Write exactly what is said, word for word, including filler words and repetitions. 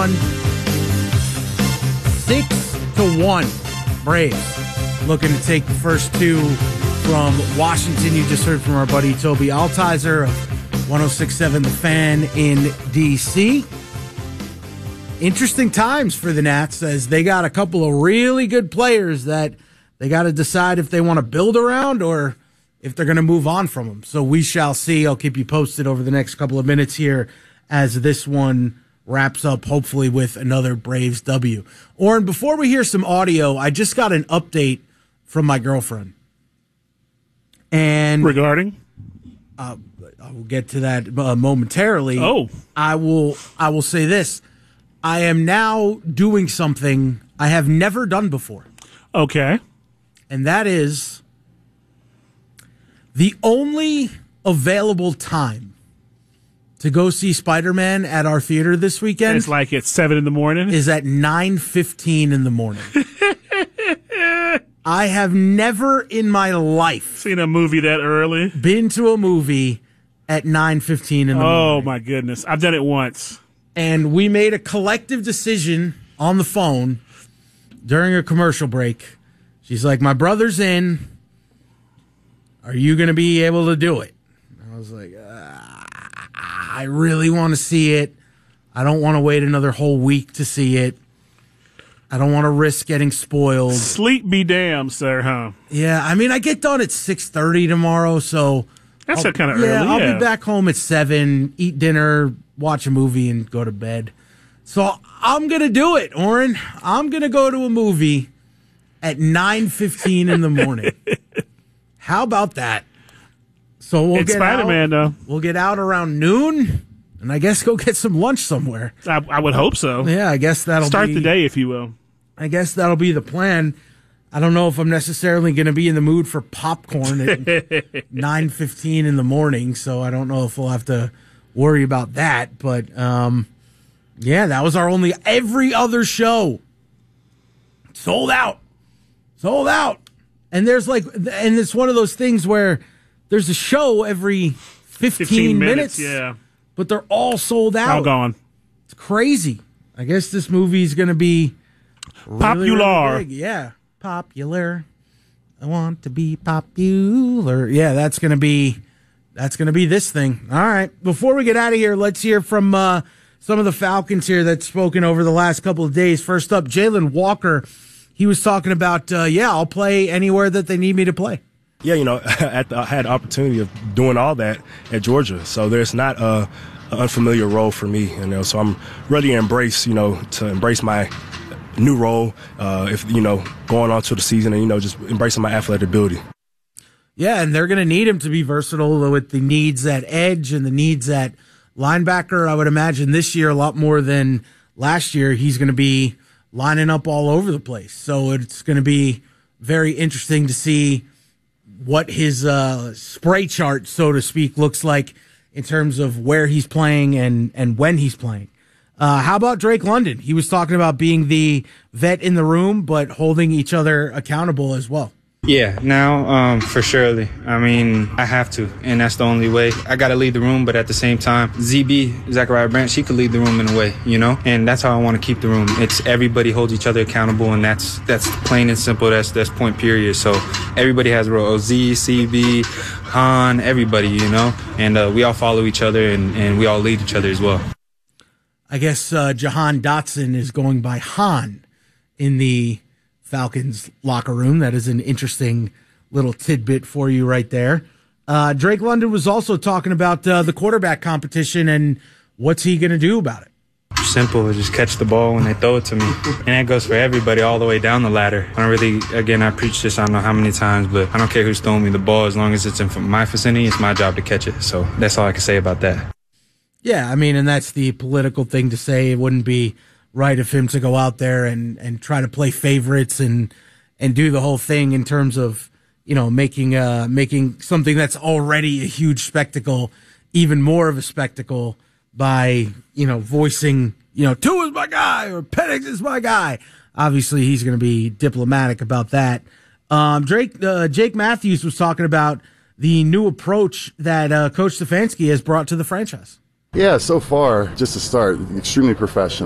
one. Six to one. Braves looking to take the first two from Washington. You just heard from our buddy Toby Altizer of one oh six point seven The Fan in D C. Interesting times for the Nats as they got a couple of really good players that they got to decide if they want to build around or if they're going to move on from them. So we shall see. I'll keep you posted over the next couple of minutes here as this one wraps up, hopefully with another Braves W. Oren, before we hear some audio, I just got an update from my girlfriend. And regarding? Uh, I will get to that uh, momentarily. Oh. I will, I will say this. I am now doing something I have never done before. Okay. And that is the only available time to go see Spider-Man at our theater this weekend. It's like at seven in the morning? Is at nine fifteen in the morning. I have never in my life seen a movie that early. Been to a movie at nine fifteen in the oh, morning. Oh, my goodness. I've done it once. And we made a collective decision on the phone during a commercial break. She's like, my brother's in. Are you going to be able to do it? And I was like, uh, I really want to see it. I don't want to wait another whole week to see it. I don't want to risk getting spoiled. Sleep be damned, sir, huh? Yeah, I mean, I get done at six thirty tomorrow, so... That's kind of yeah, early, I'll yeah. be back home at seven, eat dinner, watch a movie, and go to bed. So I'm going to do it, Oren. I'm going to go to a movie at nine fifteen in the morning. How about that? So we'll it's get Spider-Man, out, though. We'll get out around noon, and I guess go get some lunch somewhere. I, I would hope so. Yeah, I guess that'll Start be, the day, if you will. I guess that'll be the plan. I don't know if I'm necessarily going to be in the mood for popcorn at nine fifteen in the morning, so I don't know if we'll have to worry about that. But, um, yeah, that was our only every other show. Sold out. Sold out. And there's like, and it's one of those things where there's a show every fifteen, fifteen minutes, minutes, yeah. but they're all sold out. All gone. It's crazy. I guess this movie is going to be really, popular. really big. Yeah. Popular. I want to be popular. Yeah, that's gonna be that's gonna be this thing. All right. Before we get out of here, let's hear from uh, some of the Falcons here that's spoken over the last couple of days. First up, Jalen Walker. He was talking about, uh, yeah, I'll play anywhere that they need me to play. Yeah, you know, I had the opportunity of doing all that at Georgia, so there's not a, an unfamiliar role for me. You know, so I'm ready to embrace, you know, to embrace my new role, uh, if you know, going on to the season and, you know, just embracing my athletic ability. Yeah, and they're going to need him to be versatile with the needs at edge and the needs at linebacker. I would imagine this year a lot more than last year. He's going to be lining up all over the place. So it's going to be very interesting to see what his uh, spray chart, so to speak, looks like in terms of where he's playing and, and when he's playing. Uh, how about Drake London? He was talking about being the vet in the room, but holding each other accountable as well. Yeah, now, um, for surely. I mean, I have to, and that's the only way. I got to lead the room, but at the same time, Z B, Zachariah Branch, she could lead the room in a way, you know? And that's how I want to keep the room. It's everybody holds each other accountable, and that's that's plain and simple. That's that's point period. So everybody has a role. O Z, C B, Han, everybody, you know? And uh, we all follow each other, and, and we all lead each other as well. I guess uh, Jahan Dotson is going by Han in the Falcons locker room. That is an interesting little tidbit for you right there. Uh, Drake London was also talking about uh, the quarterback competition and what's he going to do about it. Simple, just catch the ball when they throw it to me. And that goes for everybody all the way down the ladder. I don't really, again, I preach this I don't know how many times, but I don't care who's throwing me the ball. As long as it's in my vicinity, it's my job to catch it. So that's all I can say about that. Yeah, I mean, and that's the political thing to say. It wouldn't be right of him to go out there and, and try to play favorites and and do the whole thing in terms of, you know, making uh making something that's already a huge spectacle even more of a spectacle by, you know, voicing, you know, Tua is my guy or Penix is my guy. Obviously, he's going to be diplomatic about that. Um, Drake uh, Jake Matthews was talking about the new approach that uh, Coach Stefanski has brought to the franchise. Yeah, so far, just to start, extremely professional.